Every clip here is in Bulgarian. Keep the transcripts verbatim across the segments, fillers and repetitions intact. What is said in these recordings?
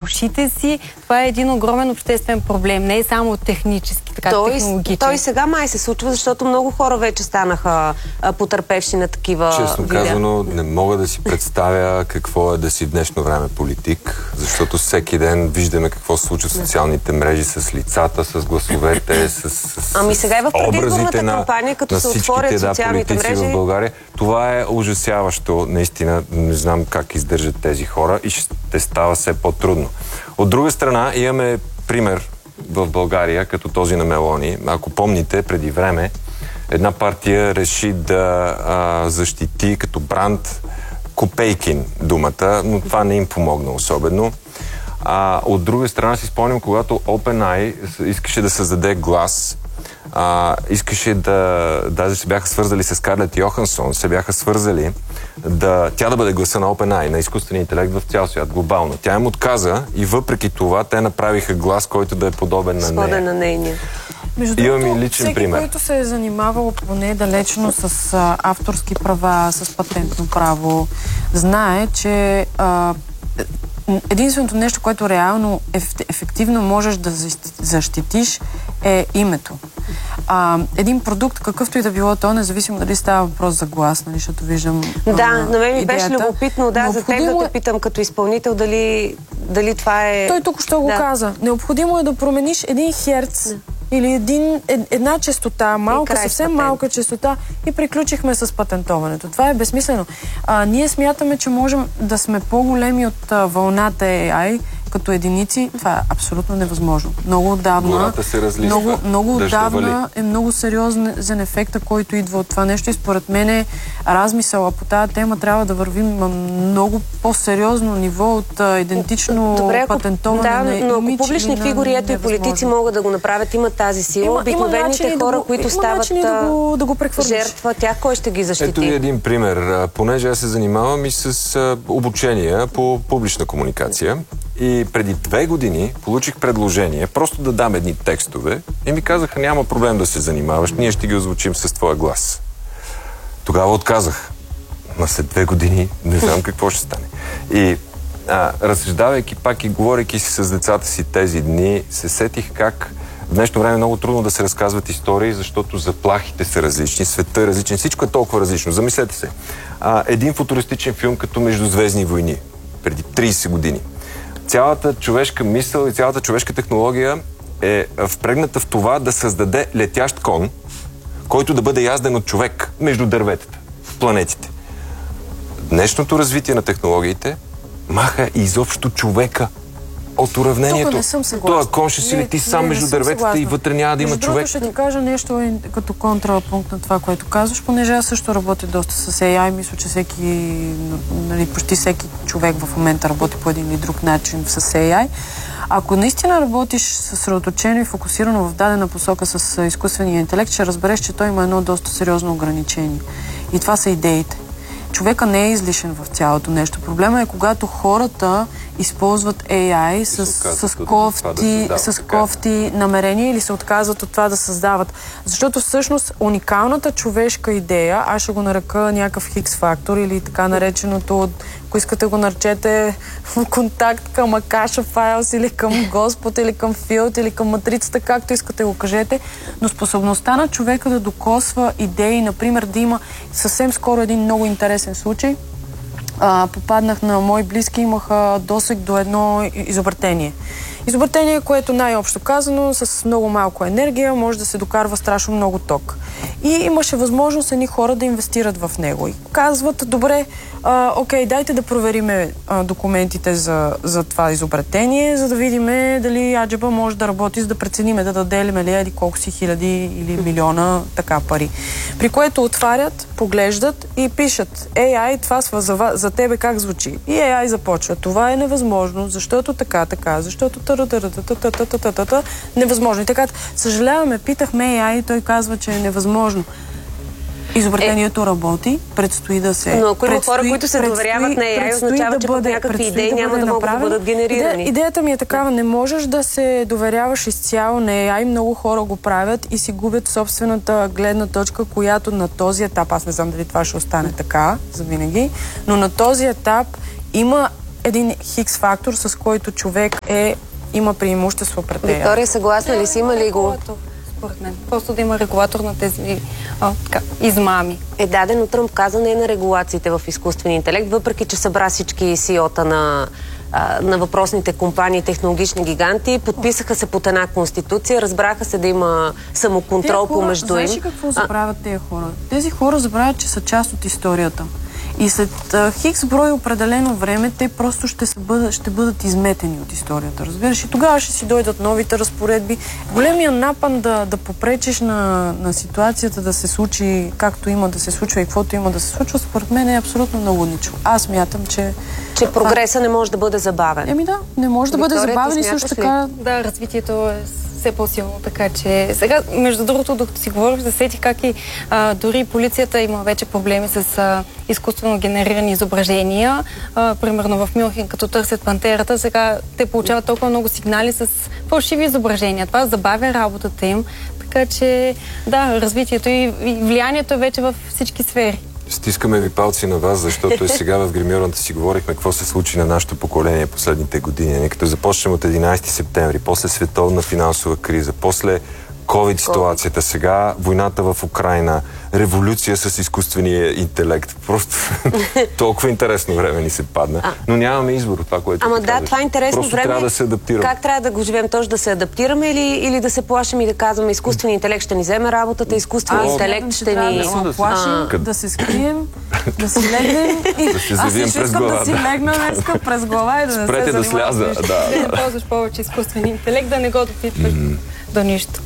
ушите си. Това е един огромен обществен проблем, не е само технически, така той, технологичен. Той сега май се случва, защото много хора вече станаха а, потърпевши на такива Честно видеа. казано, не мога да си представя какво е да си в днешно време политик, защото всеки ден виждаме какво се случва в социалните мрежи с лицата, с гласовете, с, с ами сега и в предизборната на, кампания, като на се всичките, отворят да, социалните политици мрежи. в България. Това е ужасяващо, наистина. Не знам как издържат тези хора и ще става все по-трудно. От друга страна, имаме пример в България, като този на Мелони. Ако помните, преди време една партия реши да а, защити като бранд Копейкин думата, но това не им помогна особено. А, от друга страна си спомням, когато OpenAI искаше да създаде глас, а, искаше да, даже се бяха свързали с Скарлет Йохансон, се бяха свързали да, тя да бъде гласа на OpenAI, на изкуствения интелект в цял свят, глобално. Тя им отказа и въпреки това те направиха глас, който да е подобен на нея. Сходен на нейния. Между другото, всеки, пример. който се е занимавал поне далечно с а, авторски права, с патентно право, знае, че а, единственото нещо, което реално еф, ефективно можеш да защитиш, е името. А, един продукт, какъвто и да било то, независимо дали става въпрос за глас, нали, защото виждам Да, а, на мен ми идеята. беше любопитно, да, за теб да те питам като изпълнител, дали, дали това е... Той тук що го да. каза. Необходимо е да промениш един херц, да. Или един, една честота, малка, съвсем малка честота и приключихме с патентоването. Това е безсмислено. А, ние смятаме, че можем да сме по-големи от а, вълната Ей Ай като единици. Това е абсолютно невъзможно. Много отдавна, много, много отдавна е много сериозен ефекта, който идва от това нещо и според мен е размисъла по тази тема трябва да вървим на много по-сериозно ниво от а, идентично Добре, патентоване да, на но ако имидж публични фигури, ето и политици могат да го направят, имат тази сила. Обикновените хора, да които стават да го, да го жертва, тях кой ще ги защити? Ето и един пример. Понеже аз се занимавам и с а, обучения по публична комуникация и преди две години получих предложение просто да дам едни текстове и ми казаха, няма проблем да се занимаваш, ние ще ги озвучим с твоя глас. Тогава отказах. Но след две години не знам какво ще стане. И а, разсъждавайки пак и говорейки си с децата си тези дни, се сетих как в днешно време е много трудно да се разказват истории, защото заплахите са различни, света е различен, всичко е толкова различно. Замислете се. А, един футуристичен филм като Междузвездни войни, преди трийсет години. Цялата човешка мисъл и цялата човешка технология е впрегната в това да създаде летящ кон, който да бъде язден от човек между дърветата, в планетите. Днешното развитие на технологиите маха изобщо човека от уравнението. Тук не съм съгласна. Това кон ще си лети сам между дърветата и вътре няма да има между човек. Другото ще ти кажа нещо като контрапункт на това, което казваш, понеже аз също работя доста с Ей Ай. Мисля, че всеки, нали, почти всеки човек в момента работи по един или друг начин с Ей Ай. Ако наистина работиш съсредоточено и фокусирано в дадена посока с изкуствения интелект, ще разбереш, че той има едно доста сериозно ограничение. И това са идеите. Човека не е излишен в цялото нещо. Проблема е, когато хората използват Ей Ай с, с, кофти, да с кофти намерения или се отказват от това да създават. Защото всъщност уникалната човешка идея, аз ще го нарека някакъв хикс фактор или така нареченото, ако искате го наречете контакт към Акаша Файлс или към Господ или към Филд или към Матрицата, както искате го кажете, но способността на човека да докосва идеи, например да има съвсем скоро един много интересен случай. А, попаднах на мои близки, имах а, досег до едно изобретение. Изобретение, което най-общо казано, с много малко енергия, може да се докарва страшно много ток. И имаше възможност едни хора да инвестират в него. И казват, добре, а, окей, дайте да провериме а, документите за, за това изобретение, за да видим дали аджеба може да работи, за да прецениме, да дадем ли еди колко си хиляди или милиона така пари. При което отварят, поглеждат и пишат, Ей Ай, това за, за тебе как звучи? И Ей Ай започва, това е невъзможно, защото така, така, защото невъзможно. И така, съжаляваме, питахме Ей Ай и той казва, че е невъзможно. Изобретението е, работи, предстои да се... Но ако има хора, които се доверяват на Ей Ай, означава, да че бъде, някакви идеи да няма да могат да бъдат генерирани. Иде, идеята ми е такава, не можеш да се доверяваш изцяло на Ей Ай, много хора го правят и си губят собствената гледна точка, която на този етап, аз не знам дали това ще остане така, завинаги, но на този етап има един хикс фактор, с който човек е, има преимущество пред нея. Виктория, съгласна ли си? Има ли го? Според мен. Просто да има регулатор на тези а, така, измами. Е дадено, Тръмп каза не на регулациите в изкуствения интелект, въпреки че събра всички си и о-та на, на въпросните компании, технологични гиганти, подписаха се под една конституция, разбраха се да има самоконтрол хора, помежду им. Знаеш ли какво забравят тези хора? Тези хора забравят, че са част от историята. И след а, хикс брой определено време, те просто ще, се бъдат, ще бъдат изметени от историята, разбираш? И тогава ще си дойдат новите разпоредби. Големия напън да, да попречиш на, на ситуацията да се случи както има да се случва и каквото има да се случва, според мен е абсолютно налудничко. Аз мятам, че... Че прогреса не може да бъде забавен. Еми да, не може да бъде забавен и също така... Да, развитието е все по-силно, така че сега, между другото, докато си говорих, засетих как и а, дори полицията има вече проблеми с а, изкуствено генерирани изображения. А, примерно в Мюнхен, като търсят пантерата, сега те получават толкова много сигнали с фалшиви изображения. Това забавя работата им, така че да, развитието и, и влиянието е вече във всички сфери. Стискаме ви палци на вас, защото сега в гримьорната си говорихме какво се случи на нашето поколение последните години. Като започнем от единайсети септември, после световна финансова криза, после ковид ситуацията, сега войната в Украйна, революция с изкуствения интелект. Просто толкова интересно време ни се падна. А. Но нямаме избор от това, което Ама да, казваш. Това е интересно Просто време. трябва да се адаптираме. Как трябва да го живеем? Точно да се адаптираме или, или да се плашим и да казваме изкуственият интелект ще ни вземе работата, изкуственият интелект ще ни... Да се плашим, а... да се скрием, да си легнем и... Да се завием през глава. Аз да си легна днеска през глава и да не Спрете се да сляза. Да, да. Да ползваш повече изкуствения интелект, да не го допитваш mm. до нищо.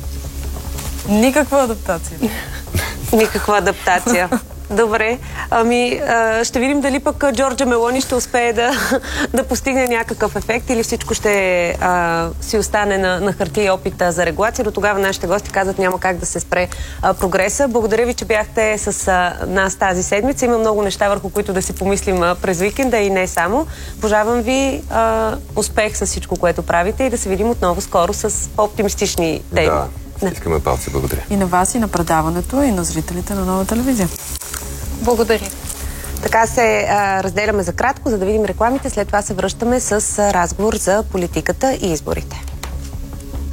Никаква адаптация. Никаква адаптация. Добре. Ами, ще видим дали пък Джорджа Мелони ще успее да, да постигне някакъв ефект или всичко ще а, си остане на, на хартия и опита за регулация. До тогава нашите гости казват няма как да се спре а, прогреса. Благодаря ви, че бяхте с а, нас тази седмица. Има много неща, върху които да си помислим а, през уикенда и не само. Пожелавам ви а, успех с всичко, което правите и да се видим отново скоро с по-оптимистични теми. Да. Искаме палци, благодаря. И на вас, и на предаването, и на зрителите на Нова телевизия. Благодаря. Така се а, разделяме за кратко, за да видим рекламите. След това се връщаме с а, разговор за политиката и изборите.